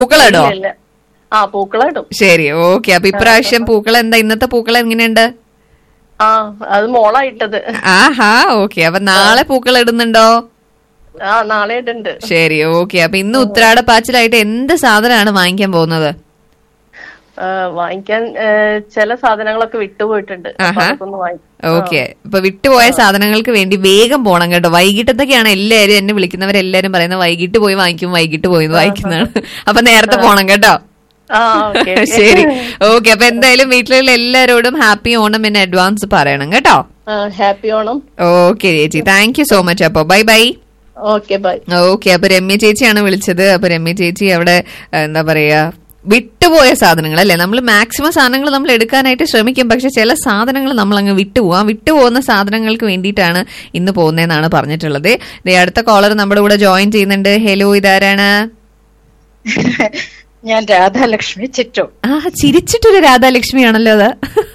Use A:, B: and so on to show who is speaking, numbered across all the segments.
A: പൂക്കളിടോ?
B: പൂക്കളിടും.
A: ശരി, ഓക്കെ. അപ്പൊ ഇപ്രാവശ്യം പൂക്കൾ എന്താ, ഇന്നത്തെ പൂക്കൾ എങ്ങനെയുണ്ട്?
B: അത് മോളായിട്ടത്.
A: ആഹാ, ഓക്കെ. അപ്പൊ നാളെ പൂക്കൾ ഇടുന്നുണ്ടോ?
B: നാളെ ഇടുന്നുണ്ട്.
A: ശരി, ഓക്കെ. അപ്പൊ ഇന്ന് ഉത്രാട പാച്ചിലായിട്ട് എന്ത് സാധനമാണ് വാങ്ങിക്കാൻ പോകുന്നത്?
B: വാങ്ങിക്കാൻ ചില സാധനങ്ങളൊക്കെ വിട്ടുപോയിട്ടുണ്ട്.
A: ഓക്കെ. അപ്പൊ വിട്ടുപോയ സാധനങ്ങൾക്ക് വേണ്ടി വേഗം പോണം കേട്ടോ. വൈകിട്ടത്തൊക്കെയാണ് എല്ലാരും എന്നെ വിളിക്കുന്നവരെല്ലാരും പറയുന്നത് വൈകിട്ട് പോയി വാങ്ങിക്കും, വൈകിട്ട് പോയി വാങ്ങിക്കുന്നതാണ്. അപ്പൊ നേരത്തെ പോണം കേട്ടോ. ശരി, ഓക്കെ. അപ്പൊ എന്തായാലും വീട്ടിലുള്ള എല്ലാരോടും ഹാപ്പി ഓണം ഇൻ അഡ്വാൻസ് പറയണം കേട്ടോ.
B: ഹാപ്പി ഓണം.
A: ഓക്കെ ചേച്ചി, താങ്ക് യു സോ മച്ച്. അപ്പൊ bye bye.
B: Okay bye.
A: Okay. അപ്പൊ രമ്യ ചേച്ചിയാണ് വിളിച്ചത്. അപ്പൊ രമ്യ ചേച്ചി അവിടെ എന്താ പറയാ, വിട്ടുപോയ സാധനങ്ങൾ അല്ലെ, നമ്മൾ മാക്സിമം സാധനങ്ങൾ നമ്മൾ എടുക്കാനായിട്ട് ശ്രമിക്കും, പക്ഷെ ചില സാധനങ്ങൾ നമ്മൾ അങ്ങ് വിട്ടുപോകാം. വിട്ടുപോകുന്ന സാധനങ്ങൾക്ക് വേണ്ടിയിട്ടാണ് ഇന്ന് പോകുന്നതെന്നാണ് പറഞ്ഞിട്ടുള്ളത്. അടുത്ത കോളർ നമ്മുടെ കൂടെ ജോയിൻ ചെയ്യുന്നുണ്ട്. ഹലോ, ഇതാരാണ്?
C: ഞാൻ രാധാലക്ഷ്മി ചിറ്റൂർ.
A: ചിരിച്ചിട്ടൊരു രാധാലക്ഷ്മി ആണല്ലോ അത്.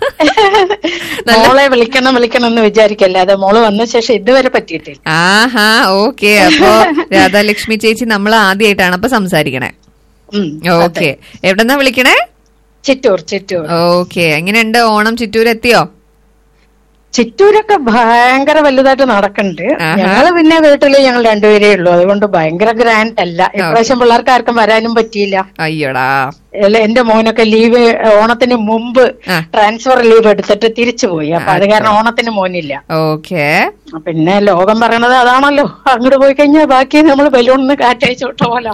C: മോളെ വിളിക്കണം എന്ന് വിചാരിക്കല്ലേ, അത് മോള് വന്ന ശേഷം ഇതുവരെ പറ്റിയിട്ടില്ല.
A: ആഹാ, ഓക്കെ. അപ്പൊ രാധാലക്ഷ്മി ചേച്ചി നമ്മൾ ആദ്യമായിട്ടാണ് അപ്പൊ സംസാരിക്കണേ. ഓക്കെ. എവിടെന്നാ വിളിക്കണേ?
C: ചിറ്റൂർ.
A: ഓക്കെ. എങ്ങനെയുണ്ട് ഓണം? ചിറ്റൂർ എത്തിയോ?
C: ചിറ്റൂരൊക്കെ ഭയങ്കര വലുതായിട്ട് നടക്കുന്നുണ്ട്. ഞങ്ങള് പിന്നെ വീട്ടില് ഞങ്ങൾ രണ്ടുപേരേ ഉള്ളൂ, അതുകൊണ്ട് ഭയങ്കര ഗ്രാൻഡ് അല്ല. ഇപ്രാവശ്യം പിള്ളേർക്ക് ആർക്കും വരാനും പറ്റിയില്ല.
A: അയ്യോടാ.
C: എന്റെ മോനൊക്കെ ലീവ് ഓണത്തിന് മുമ്പ് ട്രാൻസ്ഫർ ലീവ് എടുത്തിട്ട് തിരിച്ചു പോയി. അപ്പൊ അത് കാരണം ഓണത്തിന് മോനില്ല.
A: ഓക്കെ.
C: പിന്നെ ലോകം പറയണത് അതാണല്ലോ, അങ്ങോട്ട് പോയി കഴിഞ്ഞാൽ ബാക്കി നമ്മൾ ബലൂണിന്ന് കാറ്റയച്ചു വിട്ട പോലെ.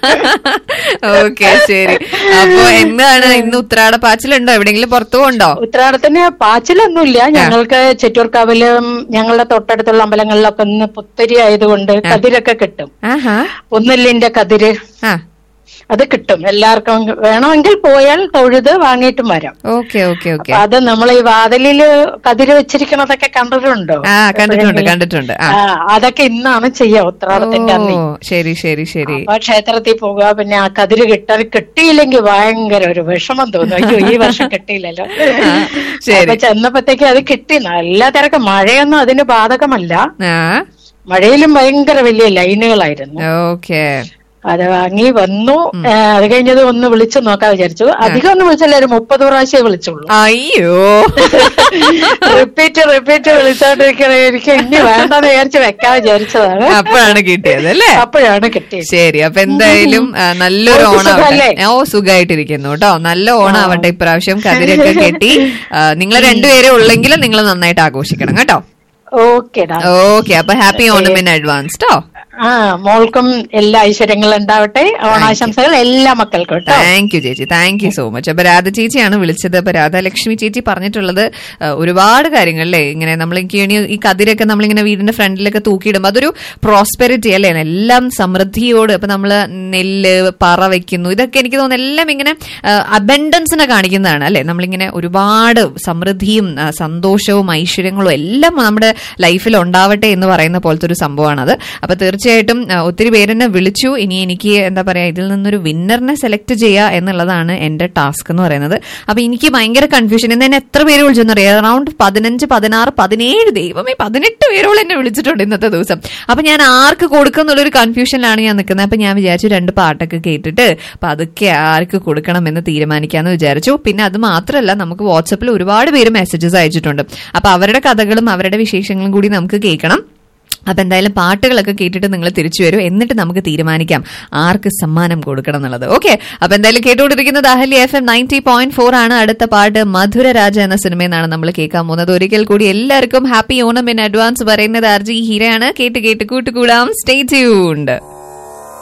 A: ഓക്കെ, ശരി. അപ്പൊ എന്താണ് ഇന്ന് ഉത്രാട പാച്ചിലുണ്ടോ? എവിടെയെങ്കിലും പുറത്തു പോകണ്ടോ?
C: ഉത്രാടത്തിന് പാച്ചിലൊന്നുമില്ല. ഞങ്ങൾക്ക് ചെറ്റൂർക്കാവിലും ഞങ്ങളുടെ തൊട്ടടുത്തുള്ള അമ്പലങ്ങളിലൊക്കെ ഇന്ന് പുത്തരി ആയതുകൊണ്ട് കതിരൊക്കെ കിട്ടും. പുന്നല്ലിന്റെ കതിര് അത് കിട്ടും. എല്ലാവർക്കും വേണമെങ്കിൽ പോയാൽ തൊഴുത് വാങ്ങിയിട്ടും വരാം.
A: Okay, okay, okay.
C: അത് നമ്മൾ ഈ വാതിലില് കതിര് വെച്ചിരിക്കണതൊക്കെ കണ്ടിട്ടുണ്ടോ?
A: കണ്ടിട്ടുണ്ട്.
C: അതൊക്കെ ഇന്നാണ് ചെയ്യാ, ഉത്രാടത്തിന്റെ അന്ന്.
A: ശരി, ശരി, ശരി.
C: അപ്പൊ ക്ഷേത്രത്തിൽ പോകുക. പിന്നെ ആ കതിര് കിട്ടിയില്ലെങ്കിൽ ഭയങ്കര ഒരു വിഷമം തോന്നും. അയ്യോ, ഈ വർഷം കിട്ടിയില്ലല്ലോ. അപ്പൊ ചെന്നപ്പോഴത്തേക്ക് അത് കിട്ടി. നല്ല തിരക്ക്. മഴയൊന്നും അതിന് ബാധകമല്ല. മഴയിലും ഭയങ്കര വലിയ ലൈനുകളായിരുന്നു.
A: ഓക്കെ.
C: അത് വാങ്ങി വന്നു. അത് കഴിഞ്ഞത് ഒന്ന് വിളിച്ചു നോക്കാൻ വിചാരിച്ചു. അധികം ഒന്നും വിളിച്ചല്ല, ഒരു 30 പ്രാവശ്യം വിളിച്ചുള്ളൂ.
A: അയ്യോ,
C: റിപ്പീറ്റ് വിളിച്ചോണ്ടിരിക്കണേ. എനിക്ക് ഇനി വേണ്ടെന്ന് വിചാരിച്ച് വെക്കാൻ വിചാരിച്ചതാണ്.
A: അപ്പോഴാണ് കിട്ടിയത് അല്ലേ?
C: അപ്പോഴാണ് കിട്ടിയത്.
A: ശരി. അപ്പൊ എന്തായാലും നല്ലൊരു ഓണം. സുഖമായിട്ടിരിക്കുന്നു കേട്ടോ. നല്ല ഓണം ആവട്ടെ ഇപ്രാവശ്യം. കതിരൊക്കെ കെട്ടി നിങ്ങൾ രണ്ടുപേരെ ഉള്ളെങ്കിലും നിങ്ങൾ നന്നായിട്ട് ആഘോഷിക്കണം കേട്ടോ. ഓക്കെ. അപ്പൊ ഹാപ്പി ഓണം ഇൻ അഡ്വാൻസ് കേട്ടോ.
C: മോൾക്കും എല്ലാ ഐശ്വര്യങ്ങളും ഉണ്ടാവട്ടെ. ഓണാശംസകൾ എല്ലാ മക്കൾക്കും.
A: താങ്ക് യു ചേച്ചി, താങ്ക് യു സോ മച്ച്. അപ്പൊ രാധ ചേച്ചിയാണ് വിളിച്ചത്. അപ്പൊ രാധാലക്ഷ്മി ചേച്ചി പറഞ്ഞിട്ടുള്ളത് ഒരുപാട് കാര്യങ്ങളല്ലേ. ഇങ്ങനെ നമ്മൾക്ക് ഈ കതിരൊക്കെ നമ്മളിങ്ങനെ വീടിന്റെ ഫ്രണ്ടിലൊക്കെ തൂക്കിയിടുമ്പോ അതൊരു പ്രോസ്പെരിറ്റി അല്ലേ, എല്ലാം സമൃദ്ധിയോട്. അപ്പൊ നമ്മള് നെല്ല് പറ വെക്കുന്നു, ഇതൊക്കെ എനിക്ക് തോന്നുന്നു എല്ലാം ഇങ്ങനെ അബൻഡൻസിനെ കാണിക്കുന്നതാണ് അല്ലെ. നമ്മളിങ്ങനെ ഒരുപാട് സമൃദ്ധിയും സന്തോഷവും ഐശ്വര്യങ്ങളും എല്ലാം നമ്മുടെ ലൈഫിൽ ഉണ്ടാവട്ടെ എന്ന് പറയുന്ന പോലത്തെ ഒരു സംഭവമാണത്. അപ്പൊ തീർച്ചയായിട്ടും ഒത്തിരി പേരെന്നെ വിളിച്ചു. ഇനി എനിക്ക് എന്താ പറയാ, ഇതിൽ നിന്നൊരു വിന്നറിനെ സെലക്ട് ചെയ്യുക എന്നുള്ളതാണ് എന്റെ ടാസ്ക് എന്ന് പറയുന്നത്. അപ്പൊ എനിക്ക് ഭയങ്കര കൺഫ്യൂഷൻ. ഇന്ന് എന്നെ എത്ര പേര് വിളിച്ചെന്നറിയാം? അറൌണ്ട് 15, 16, 17, ദൈവമേ 18 പേരോളം എന്നെ വിളിച്ചിട്ടുണ്ട് ഇന്നത്തെ ദിവസം. അപ്പൊ ഞാൻ ആർക്ക് കൊടുക്കും എന്നുള്ളൊരു കൺഫ്യൂഷനിലാണ് ഞാൻ നിൽക്കുന്നത്. അപ്പൊ ഞാൻ വിചാരിച്ചു 2 പാട്ടൊക്കെ കേട്ടിട്ട് അപ്പൊ അതൊക്കെ ആർക്ക് കൊടുക്കണം എന്ന് തീരുമാനിക്കാന്ന് വിചാരിച്ചു. പിന്നെ അത് മാത്രമല്ല, നമുക്ക് വാട്സപ്പിൽ ഒരുപാട് പേര് മെസ്സേജസ് അയച്ചിട്ടുണ്ട്. അപ്പൊ അവരുടെ കഥകളും അവരുടെ വിശേഷങ്ങളും കൂടി നമുക്ക് കേൾക്കണം. അപ്പൊ എന്തായാലും പാട്ടുകളൊക്കെ കേട്ടിട്ട് നിങ്ങൾ തിരിച്ചു വരും, എന്നിട്ട് നമുക്ക് തീരുമാനിക്കാം ആർക്ക് സമ്മാനം കൊടുക്കണം എന്നുള്ളത്. ഓക്കെ. അപ്പൊ എന്തായാലും കേട്ടുകൊണ്ടിരിക്കുന്നത് അഹല്യ FM 90.4 ആണ്. അടുത്ത പാട്ട് മധുരരാജ എന്ന സിനിമയിൽ നിന്നാണ് നമ്മൾ കേൾക്കാൻ പോകുന്നത്. ഒരിക്കൽ കൂടി എല്ലാവർക്കും ഹാപ്പി ഓണം ഇൻ അഡ്വാൻസ് പറയുന്നത് RJ ഹീരയാണ്. കേട്ട് കൂട്ടുകൂടാം. Stay tuned.